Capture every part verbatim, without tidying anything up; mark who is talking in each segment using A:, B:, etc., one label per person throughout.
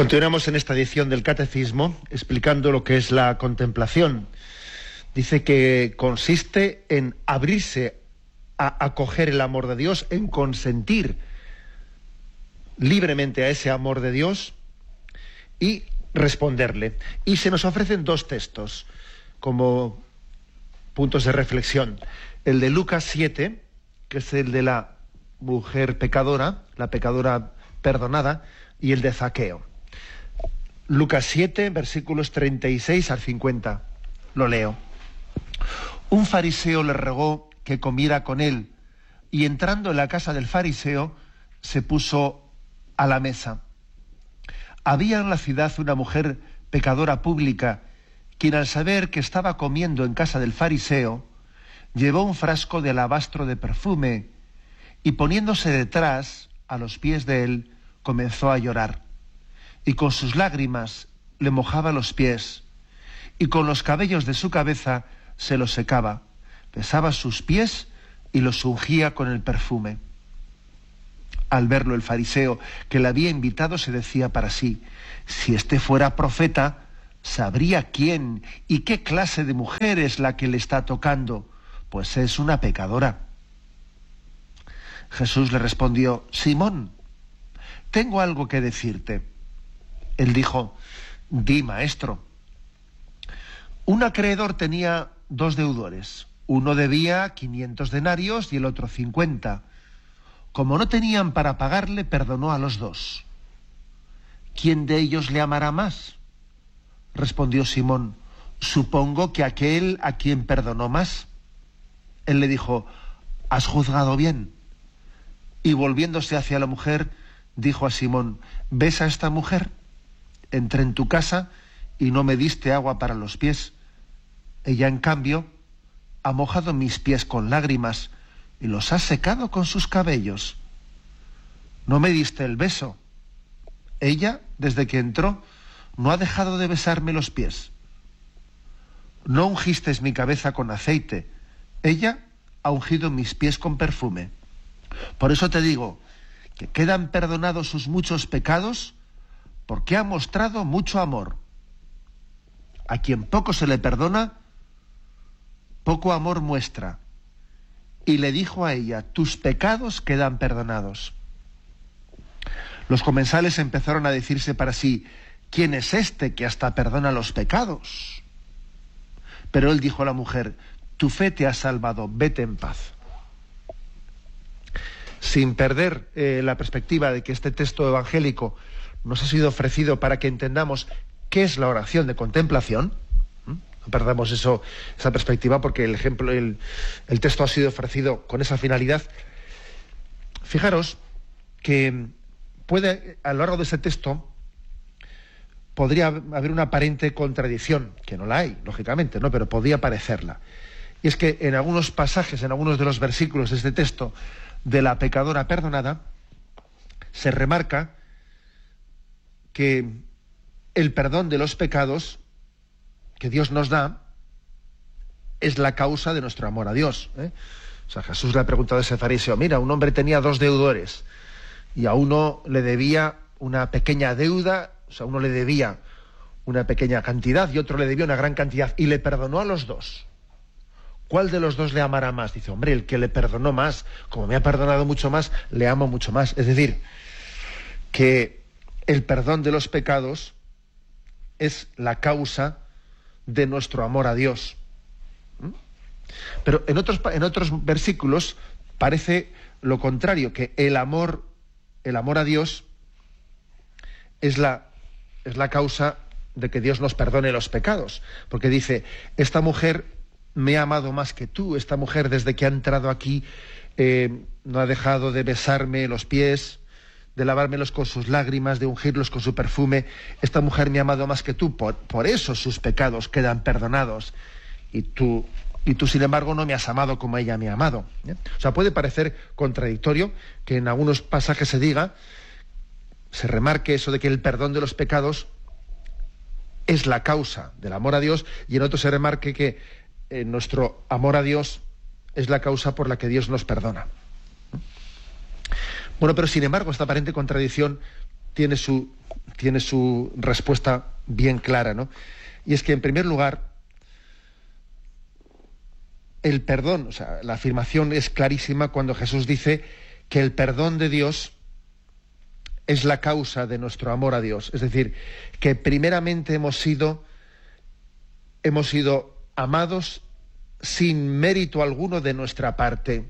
A: Continuamos en esta edición del Catecismo explicando lo que es la contemplación. Dice que consiste en abrirse a acoger el amor de Dios, en consentir libremente a ese amor de Dios y responderle. Y se nos ofrecen dos textos como puntos de reflexión. El de Lucas siete, que es el de la mujer pecadora, la pecadora perdonada, y el de Zaqueo. Lucas siete, versículos treinta y seis al cincuenta. Lo leo. Un fariseo le rogó que comiera con él, y entrando en la casa del fariseo, se puso a la mesa. Había en la ciudad una mujer pecadora pública, quien al saber que estaba comiendo en casa del fariseo, llevó un frasco de alabastro de perfume, y poniéndose detrás, a los pies de él, comenzó a llorar. Y con sus lágrimas le mojaba los pies, y con los cabellos de su cabeza se los secaba, besaba sus pies y los ungía con el perfume. Al verlo el fariseo que le había invitado se decía para sí: si éste fuera profeta, sabría quién y qué clase de mujer es la que le está tocando, pues es una pecadora. Jesús le respondió: Simón, tengo algo que decirte. Él dijo: di, maestro. Un acreedor tenía dos deudores. Uno debía quinientos denarios y el otro cincuenta. Como no tenían para pagarle, perdonó a los dos. ¿Quién de ellos le amará más? Respondió Simón: supongo que aquel a quien perdonó más. Él le dijo: has juzgado bien. Y volviéndose hacia la mujer, dijo a Simón: ¿ves a esta mujer? Entré en tu casa y no me diste agua para los pies. Ella, en cambio, ha mojado mis pies con lágrimas y los ha secado con sus cabellos. No me diste el beso. Ella, desde que entró, no ha dejado de besarme los pies. No ungiste mi cabeza con aceite. Ella ha ungido mis pies con perfume. Por eso te digo que quedan perdonados sus muchos pecados, porque ha mostrado mucho amor. A quien poco se le perdona, poco amor muestra. Y le dijo a ella: tus pecados quedan perdonados. Los comensales empezaron a decirse para sí: ¿quién es este que hasta perdona los pecados? Pero él dijo a la mujer: tu fe te ha salvado, vete en paz. Sin perder eh, la perspectiva de que este texto evangélico nos ha sido ofrecido para que entendamos qué es la oración de contemplación. ¿Mm? No perdamos eso, esa perspectiva, porque el ejemplo, el, el texto ha sido ofrecido con esa finalidad. Fijaros que puede, a lo largo de ese texto, podría haber una aparente contradicción, que no la hay, lógicamente, ¿no? Pero podría parecerla. Y es que en algunos pasajes, en algunos de los versículos de este texto, de la pecadora perdonada, se remarca que el perdón de los pecados que Dios nos da es la causa de nuestro amor a Dios, ¿eh? O sea, Jesús le ha preguntado a ese fariseo: mira, un hombre tenía dos deudores y a uno le debía una pequeña deuda, o sea, uno le debía una pequeña cantidad y otro le debía una gran cantidad, y le perdonó a los dos. ¿Cuál de los dos le amará más? Dice: hombre, el que le perdonó más. Como me ha perdonado mucho más, le amo mucho más. Es decir, que el perdón de los pecados es la causa de nuestro amor a Dios. ¿Mm? Pero en otros, en otros versículos parece lo contrario, que el amor, el amor a Dios es la, es la causa de que Dios nos perdone los pecados. Porque dice: esta mujer me ha amado más que tú. Esta mujer, desde que ha entrado aquí, eh, no ha dejado de besarme los pies, de lavármelos con sus lágrimas, de ungirlos con su perfume. Esta mujer me ha amado más que tú, por, por eso sus pecados quedan perdonados. Y tú, y tú, sin embargo, no me has amado como ella me ha amado. ¿Eh? O sea, puede parecer contradictorio que en algunos pasajes se diga, se remarque eso de que el perdón de los pecados es la causa del amor a Dios, y en otros se remarque que eh, nuestro amor a Dios es la causa por la que Dios nos perdona. Bueno, pero sin embargo, esta aparente contradicción tiene su, tiene su respuesta bien clara, ¿no? Y es que, en primer lugar, el perdón, o sea, la afirmación es clarísima cuando Jesús dice que el perdón de Dios es la causa de nuestro amor a Dios. Es decir, que primeramente hemos sido, hemos sido amados sin mérito alguno de nuestra parte.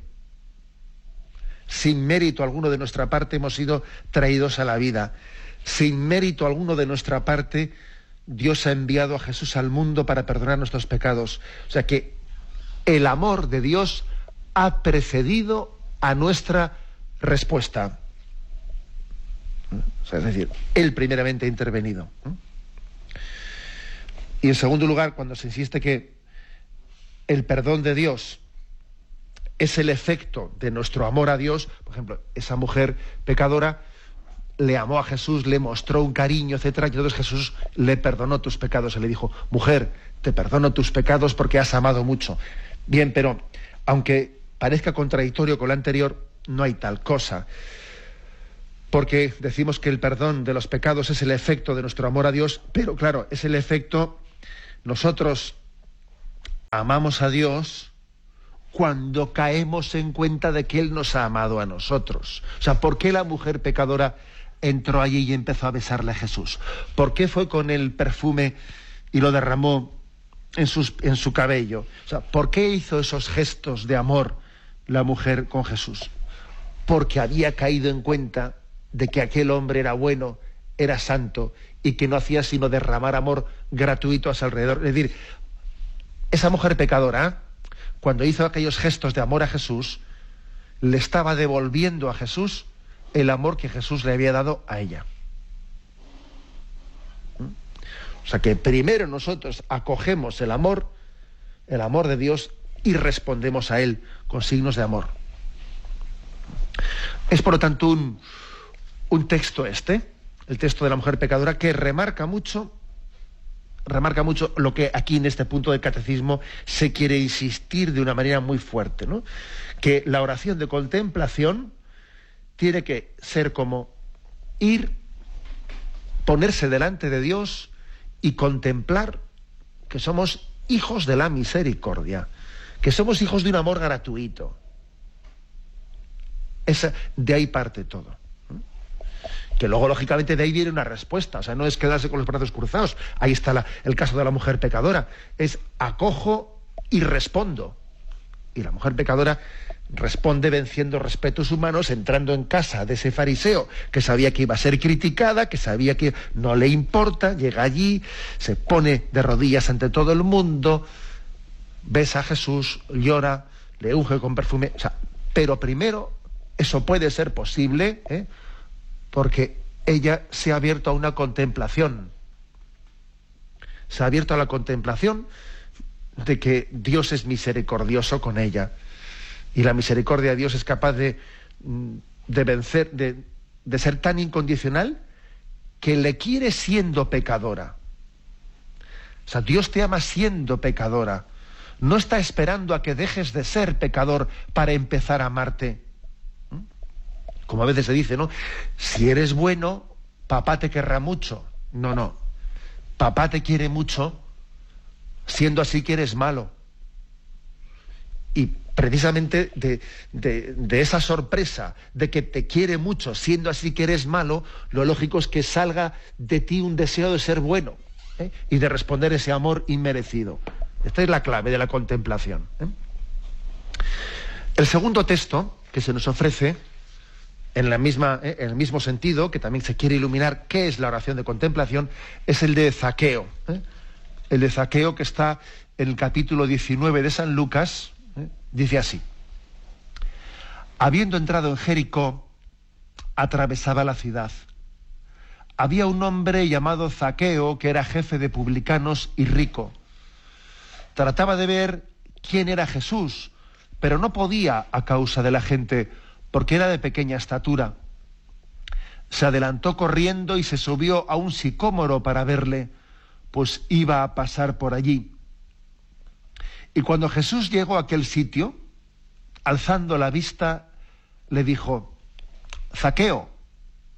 A: Sin mérito alguno de nuestra parte hemos sido traídos a la vida. Sin mérito alguno de nuestra parte, Dios ha enviado a Jesús al mundo para perdonar nuestros pecados. O sea que el amor de Dios ha precedido a nuestra respuesta. O sea, es decir, Él primeramente ha intervenido. Y en segundo lugar, cuando se insiste que el perdón de Dios es el efecto de nuestro amor a Dios, por ejemplo, esa mujer pecadora le amó a Jesús, le mostró un cariño, etcétera, y entonces Jesús le perdonó tus pecados. Y le dijo: mujer, te perdono tus pecados porque has amado mucho. Bien, pero aunque parezca contradictorio con lo anterior, no hay tal cosa. Porque decimos que el perdón de los pecados es el efecto de nuestro amor a Dios, pero claro, es el efecto, nosotros amamos a Dios cuando caemos en cuenta de que Él nos ha amado a nosotros. O sea, ¿por qué la mujer pecadora entró allí y empezó a besarle a Jesús? ¿Por qué fue con el perfume y lo derramó en, sus, en su cabello? O sea, ¿por qué hizo esos gestos de amor la mujer con Jesús? Porque había caído en cuenta de que aquel hombre era bueno, era santo, y que no hacía sino derramar amor gratuito a su alrededor. Es decir, esa mujer pecadora, cuando hizo aquellos gestos de amor a Jesús, le estaba devolviendo a Jesús el amor que Jesús le había dado a ella. ¿Mm? O sea que primero nosotros acogemos el amor, el amor de Dios, y respondemos a Él con signos de amor. Es por lo tanto un, un texto este, el texto de la mujer pecadora, que remarca mucho, remarca mucho lo que aquí en este punto del catecismo se quiere insistir de una manera muy fuerte, ¿no? Que la oración de contemplación tiene que ser como ir, ponerse delante de Dios y contemplar que somos hijos de la misericordia, que somos hijos de un amor gratuito. Esa, de ahí parte todo. Que luego, lógicamente, de ahí viene una respuesta. O sea, no es quedarse con los brazos cruzados. Ahí está la, el caso de la mujer pecadora. Es acojo y respondo. Y la mujer pecadora responde venciendo respetos humanos, entrando en casa de ese fariseo que sabía que iba a ser criticada, que sabía que no le importa, llega allí, se pone de rodillas ante todo el mundo, besa a Jesús, llora, le unge con perfume. O sea, pero primero, eso puede ser posible, ¿eh? porque ella se ha abierto a una contemplación. Se ha abierto a la contemplación de que Dios es misericordioso con ella. Y la misericordia de Dios es capaz de, de vencer, de, de ser tan incondicional que le quiere siendo pecadora. O sea, Dios te ama siendo pecadora. No está esperando a que dejes de ser pecador para empezar a amarte. Como a veces se dice, ¿no? Si eres bueno, papá te querrá mucho. No, no. Papá te quiere mucho, siendo así que eres malo. Y precisamente de, de, de esa sorpresa de que te quiere mucho, siendo así que eres malo, lo lógico es que salga de ti un deseo de ser bueno, ¿eh? y de responder ese amor inmerecido. Esta es la clave de la contemplación, ¿eh? El segundo texto que se nos ofrece, en, la misma, eh, en el mismo sentido, que también se quiere iluminar qué es la oración de contemplación, es el de Zaqueo. ¿eh? El de Zaqueo, que está en el capítulo diecinueve de San Lucas, ¿eh? dice así: habiendo entrado en Jericó, atravesaba la ciudad. Había un hombre llamado Zaqueo, que era jefe de publicanos y rico. Trataba de ver quién era Jesús, pero no podía a causa de la gente, porque era de pequeña estatura. Se adelantó corriendo y se subió a un sicómoro para verle, pues iba a pasar por allí. Y cuando Jesús llegó a aquel sitio, alzando la vista, le dijo: Zaqueo,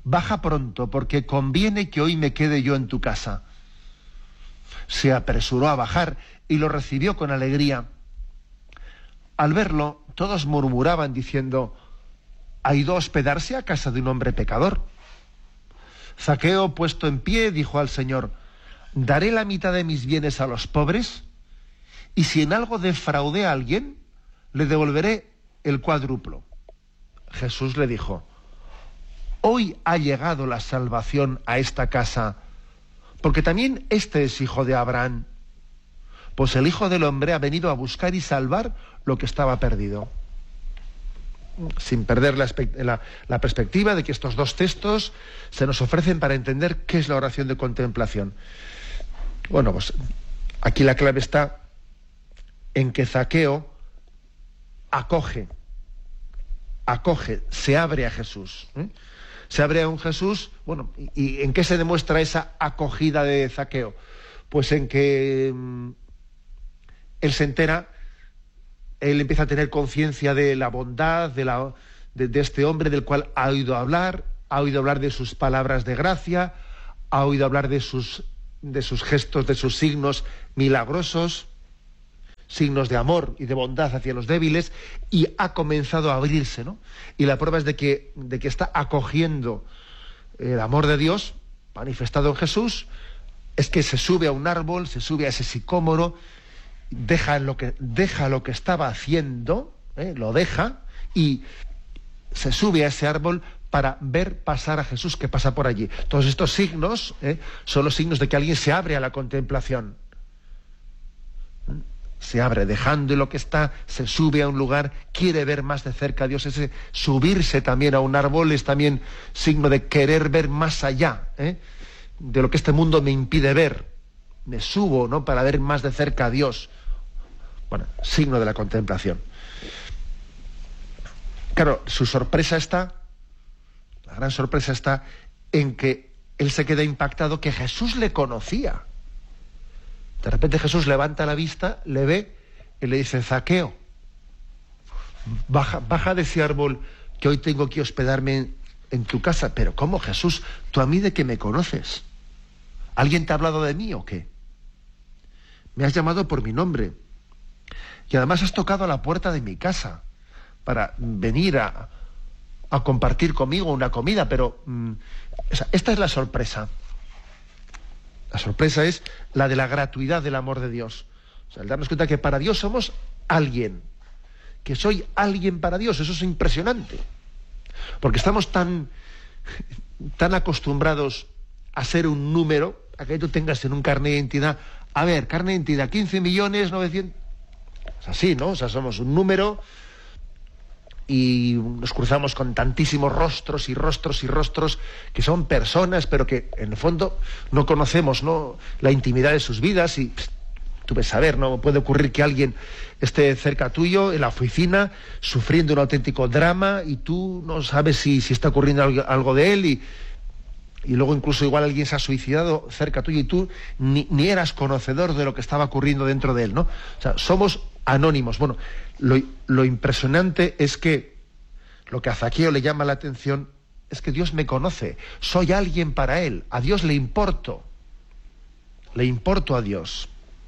A: baja pronto, porque conviene que hoy me quede yo en tu casa. Se apresuró a bajar y lo recibió con alegría. Al verlo, todos murmuraban diciendo: ¿ha ido a hospedarse a casa de un hombre pecador? Zaqueo, puesto en pie, dijo al Señor: ¿daré la mitad de mis bienes a los pobres? Y si en algo defraudé a alguien, le devolveré el cuádruplo. Jesús le dijo: hoy ha llegado la salvación a esta casa, porque también este es hijo de Abraham, pues el Hijo del Hombre ha venido a buscar y salvar lo que estaba perdido. Sin perder la, la, la perspectiva de que estos dos textos se nos ofrecen para entender qué es la oración de contemplación. Bueno, pues aquí la clave está en que Zaqueo acoge, acoge, se abre a Jesús. ¿eh? Se abre a un Jesús, bueno, ¿y, y en qué se demuestra esa acogida de Zaqueo? Pues en que mmm, él se entera, él empieza a tener conciencia de la bondad de, la, de, de este hombre del cual ha oído hablar, ha oído hablar de sus palabras de gracia, ha oído hablar de sus, de sus gestos, de sus signos milagrosos, signos de amor y de bondad hacia los débiles, y ha comenzado a abrirse, ¿no? Y la prueba es de que, de que está acogiendo el amor de Dios manifestado en Jesús, es que se sube a un árbol, se sube a ese sicómoro, deja lo que, deja lo que estaba haciendo, ¿eh? lo deja, y se sube a ese árbol para ver pasar a Jesús que pasa por allí. Todos estos signos ¿eh? son los signos de que alguien se abre a la contemplación. Se abre, dejando lo que está, se sube a un lugar, quiere ver más de cerca a Dios. Ese subirse también a un árbol es también signo de querer ver más allá ¿eh? de lo que este mundo me impide ver. Me subo, ¿no?, para ver más de cerca a Dios. Bueno, signo de la contemplación. Claro, su sorpresa está, la gran sorpresa está en que él se queda impactado que Jesús le conocía. De repente Jesús levanta la vista, le ve y le dice: Zaqueo, baja, baja de ese árbol, que hoy tengo que hospedarme en, en tu casa. Pero ¿cómo, Jesús? ¿Tú a mí de qué me conoces? ¿Alguien te ha hablado de mí o qué? Me has llamado por mi nombre y además has tocado a la puerta de mi casa para venir a, a compartir conmigo una comida, pero mmm, o sea, esta es la sorpresa. La sorpresa es la de la gratuidad del amor de Dios. O sea, el darnos cuenta que para Dios somos alguien, que soy alguien para Dios. Eso es impresionante, porque estamos tan, tan acostumbrados a ser un número, a que tú tengas en un carnet de identidad, a ver, carnet de identidad, quince millones novecientos... Es así, ¿no? O sea, somos un número y nos cruzamos con tantísimos rostros y rostros y rostros que son personas, pero que en el fondo no conocemos, ¿no?, la intimidad de sus vidas. Y pss, tú ves saber, ¿no? Puede ocurrir que alguien esté cerca tuyo, en la oficina, sufriendo un auténtico drama, y tú no sabes si, si está ocurriendo algo, algo de él, y, y luego incluso igual alguien se ha suicidado cerca tuyo y tú ni, ni eras conocedor de lo que estaba ocurriendo dentro de él, ¿no? O sea, somos anónimos. Bueno, lo, lo impresionante es que lo que a Zaqueo le llama la atención es que Dios me conoce, soy alguien para él, a Dios le importo, le importo a Dios.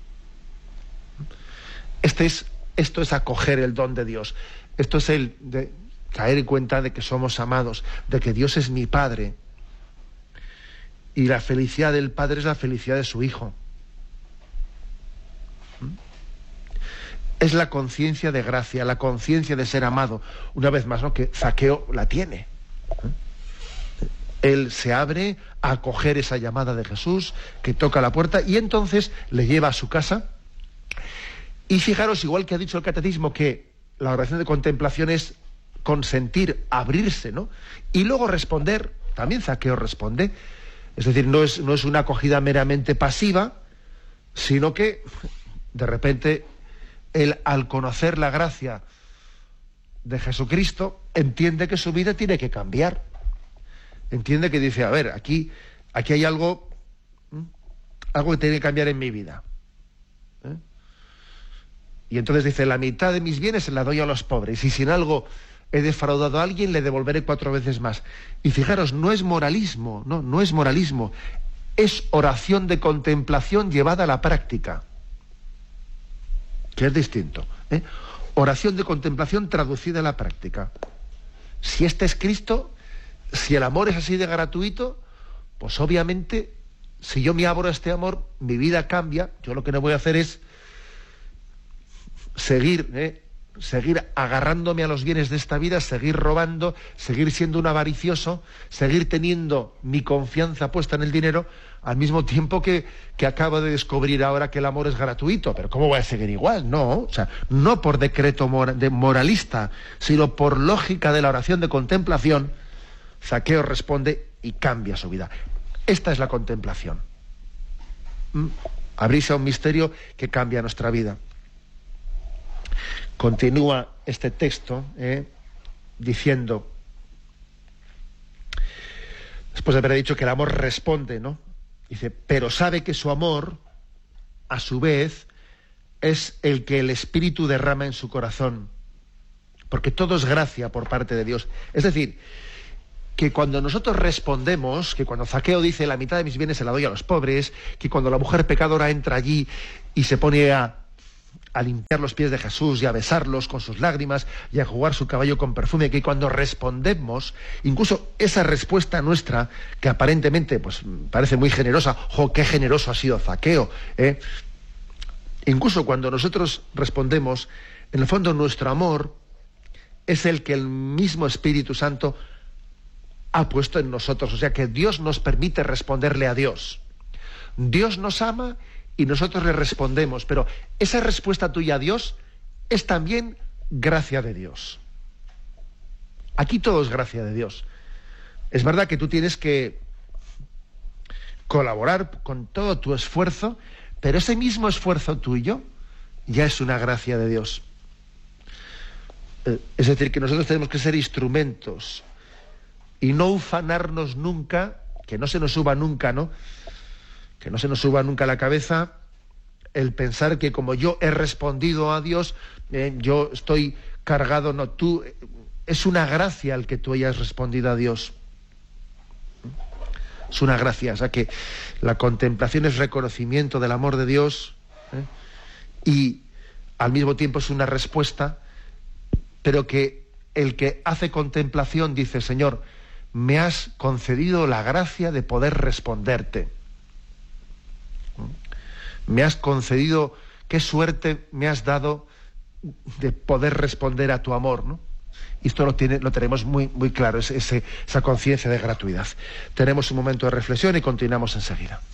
A: Este es, esto es acoger el don de Dios, esto es el de caer en cuenta de que somos amados, de que Dios es mi Padre, y la felicidad del Padre es la felicidad de su Hijo. Es la conciencia de gracia, la conciencia de ser amado. Una vez más, ¿no?, que Zaqueo la tiene. Él se abre a acoger esa llamada de Jesús, que toca la puerta, y entonces le lleva a su casa. Y fijaros, igual que ha dicho el catecismo, que la oración de contemplación es consentir, abrirse, ¿no?, y luego responder. También Zaqueo responde. Es decir, no es, no es una acogida meramente pasiva, sino que de repente él, al conocer la gracia de Jesucristo, entiende que su vida tiene que cambiar. Entiende que dice: a ver, aquí, aquí hay algo, ¿eh? algo que tiene que cambiar en mi vida. ¿Eh? Y entonces dice: la mitad de mis bienes se la doy a los pobres, y si en algo he defraudado a alguien, le devolveré cuatro veces más. Y fijaros, no es moralismo, no, no es moralismo, es oración de contemplación llevada a la práctica, que es distinto, ¿eh? Oración de contemplación traducida a la práctica. Si este es Cristo, si el amor es así de gratuito, pues obviamente, si yo me abro a este amor, mi vida cambia. Yo lo que no voy a hacer es seguir, ¿eh? seguir agarrándome a los bienes de esta vida, seguir robando, seguir siendo un avaricioso, seguir teniendo mi confianza puesta en el dinero, al mismo tiempo que, que acabo de descubrir ahora que el amor es gratuito. Pero ¿cómo voy a seguir igual? No, o sea, no por decreto mora, de moralista, sino por lógica de la oración de contemplación, Zaqueo responde y cambia su vida. Esta es la contemplación. ¿Mm? Abrirse a un misterio que cambia nuestra vida. Continúa este texto eh, diciendo, después de haber dicho que el amor responde, ¿no? Dice, pero sabe que su amor, a su vez, es el que el Espíritu derrama en su corazón, porque todo es gracia por parte de Dios. Es decir, que cuando nosotros respondemos, que cuando Zaqueo dice la mitad de mis bienes se la doy a los pobres, que cuando la mujer pecadora entra allí y se pone a, a limpiar los pies de Jesús y a besarlos con sus lágrimas y a jugar su caballo con perfume, que cuando respondemos, incluso esa respuesta nuestra, que aparentemente pues parece muy generosa, ¡jo, qué generoso ha sido Zaqueo! ¿eh? Incluso cuando nosotros respondemos, en el fondo nuestro amor es el que el mismo Espíritu Santo ha puesto en nosotros, o sea que Dios nos permite responderle a Dios. Dios nos ama y nosotros le respondemos, pero esa respuesta tuya a Dios es también gracia de Dios. Aquí todo es gracia de Dios. Es verdad que tú tienes que colaborar con todo tu esfuerzo, pero ese mismo esfuerzo tuyo ya es una gracia de Dios. Es decir, que nosotros tenemos que ser instrumentos y no ufanarnos nunca, que no se nos suba nunca, ¿no? Que no se nos suba nunca a la cabeza el pensar que como yo he respondido a Dios, eh, yo estoy cargado. No, tú, es una gracia el que tú hayas respondido a Dios. Es una gracia, o sea que la contemplación es reconocimiento del amor de Dios, ¿eh? Y al mismo tiempo es una respuesta, pero que el que hace contemplación dice, Señor, me has concedido la gracia de poder responderte. Me has concedido, qué suerte me has dado de poder responder a tu amor, ¿no? Y esto lo, tiene, lo tenemos muy, muy claro, ese, esa conciencia de gratuidad. Tenemos un momento de reflexión y continuamos enseguida.